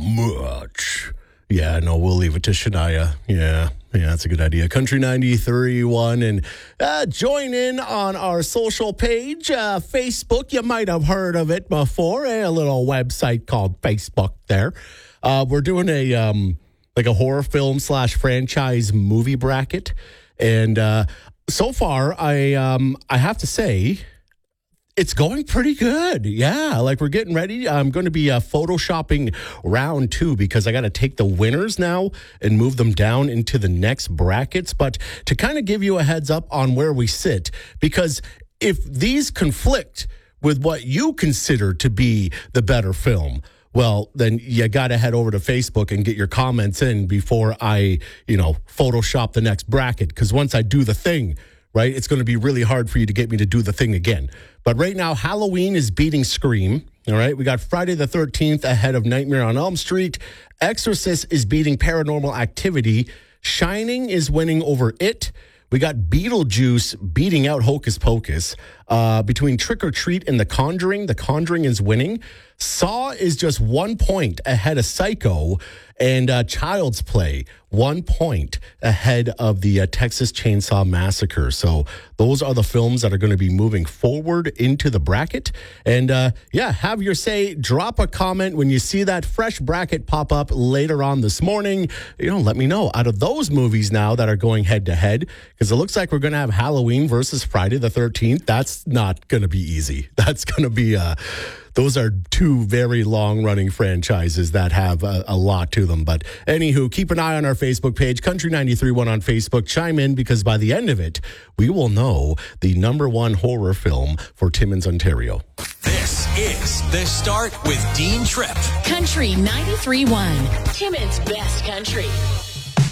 much. Yeah, no, we'll leave it to Shania. Yeah, that's a good idea. Country 93.1, and join in on our social page, Facebook. You might have heard of it before, a little website called Facebook there. We're doing a horror film / franchise movie bracket, and so far, I have to say, it's going pretty good. Yeah, like we're getting ready. I'm going to be photoshopping round 2 because I got to take the winners now and move them down into the next brackets. But to kind of give you a heads up on where we sit, because if these conflict with what you consider to be the better film, well, then you got to head over to Facebook and get your comments in before I, Photoshop the next bracket. Because once I do the thing, right, it's going to be really hard for you to get me to do the thing again. But right now, Halloween is beating Scream. All right, we got Friday the 13th ahead of Nightmare on Elm Street. Exorcist is beating Paranormal Activity. Shining is winning over It. We got Beetlejuice beating out Hocus Pocus. Between Trick or Treat and The Conjuring is winning. Saw is just 1 point ahead of Psycho. And Child's Play, 1 point ahead of the Texas Chainsaw Massacre. So those are the films that are going to be moving forward into the bracket. And have your say. Drop a comment when you see that fresh bracket pop up later on this morning. Let me know out of those movies now that are going head to head, because it looks like we're going to have Halloween versus Friday the 13th. That's not going to be easy. That's going to be those are 2 very long-running franchises that have a lot to them. But anywho, keep an eye on our Facebook page, Country 93.1 on Facebook. Chime in, because by the end of it, we will know the #1 horror film for Timmins, Ontario. This is The Start with Dean Tripp. Country 93.1, Timmins' best country.